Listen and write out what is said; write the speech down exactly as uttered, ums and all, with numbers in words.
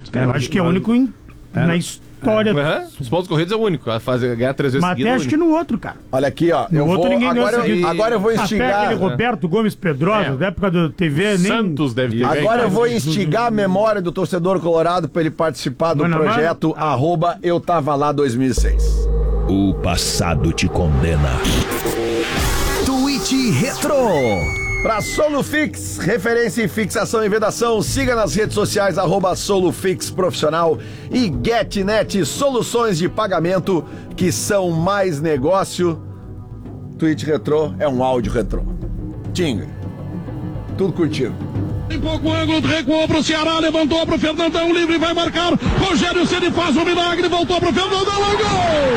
Eu acho que é o único em, é. na história. Uhum. Os pontos corridos é o único. A fazer, ganhar três vezes Mas até acho que no outro, cara. Olha aqui, ó. No eu outro vou, ninguém agora, ganhou eu, agora eu vou instigar. Até aquele Roberto Gomes Pedrosa, é. da época do T V, nem... Santos deve ter. Agora eu vou instigar a memória do torcedor colorado para ele participar do Mano, projeto mano. arroba Eu Tava Lá dois mil e seis. O passado te condena. Tweet Retro. Para Solufix, referência em fixação e vedação, siga nas redes sociais, arroba Solufix Profissional e GetNet, soluções de pagamento que são mais negócio. Tweet Retro é um áudio retrô. Tinga. Tudo contigo. Em pouco ângulo, recuou pro Ceará, levantou pro Fernandão, livre, vai marcar. Rogério Ceni faz o milagre, voltou pro Fernandão, é gol!